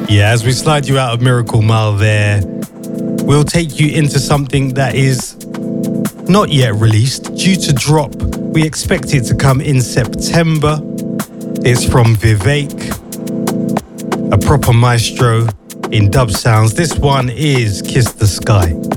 Yeah, as we slide you out of Miracle Mile there, we'll take you into something that is not yet released, due to drop. We expect it to come in September. It's from Vivek, a proper maestro in dub sounds. This one is Kiss the Sky.